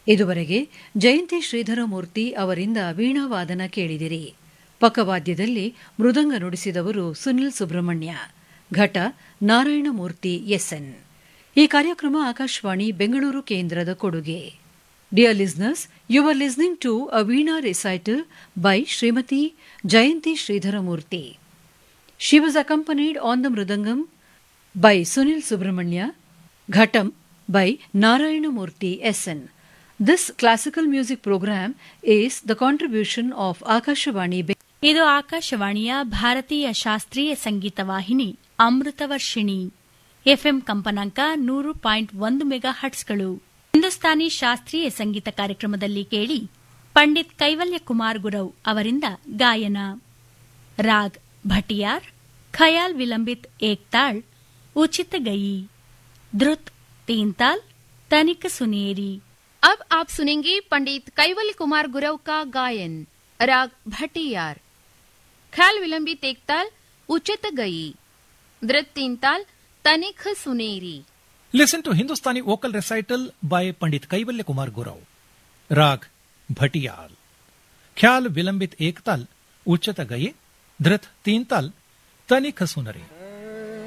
ಇದುವರೆಗೆ ಜಯಂತಿ ಶ್ರೀಧರಮೂರ್ತಿ ಅವರಿಂದ ವೀಣಾವಾದನ ಕೇಳಿದಿರಿ. ಪಕ್ಕವಾದ್ಯದಲ್ಲಿ ಮೃದಂಗ ನುಡಿಸಿದವರು ಸುನಿಲ್ ಸುಬ್ರಹ್ಮಣ್ಯ, ಘಟ ನಾರಾಯಣಮೂರ್ತಿ ಎಸ್ಎನ್. ಈ ಕಾರ್ಯಕ್ರಮ ಆಕಾಶವಾಣಿ ಬೆಂಗಳೂರು ಕೇಂದ್ರದ ಕೊಡುಗೆ. Dear listeners, you are listening to a Veena recital by Srimati Jayanti Sridharamurthy. She was accompanied on the Mridangam by Sunil Subramanya, Ghatam by Narayanamurthy SN. This classical music program is the contribution of Akashvani. ಇದು ಆಕಾಶವಾಣಿಯ ಭಾರತೀಯ ಶಾಸ್ತ್ರೀಯ ಸಂಗೀತ ವಾಹಿನಿ Amritavarshini. FM ಕಂಪನಾಂಕ 100.1 mega ಹರ್ಟ್ಸ್ಗಳು. Hindustani ಶಾಸ್ತ್ರೀಯ ಸಂಗೀತ ಕಾರ್ಯಕ್ರಮದಲ್ಲಿ ಕೇಳಿ ಪಂಡಿತ್ ಕೈವಲ್ಯ ಕುಮಾರ್ ಗುರವ್ ಅವರಿಂದ ಗಾಯನ. ರಾಗ್ ಭಟಿಯಾರ್, ಖಯಾಲ್ ವಿಲಂಬಿತ್ ಏಕ್ ತಾಳ್, ಉಚಿತ ಗಯಿ, ಧೃತ್ ತೀನ್ ತಾಲ್, ತನಿಕ ಸುನೇರಿ. अब आप सुनेंगे पंडित कैवल्य कुमार गुरव का गायन. राग भटियार, ख्याल विलंबित एक ताल, उचित गई, धृत तीन ताल, तनिख Suneri. Listen to Hindustani vocal recital by Pandit Kaivalya Kumar Gurav. Rag Bhatiyal, Khyal Vilambit Ek Tal, Uchata Gaye, Dhrit Teen Tal, Tanikha Sunare.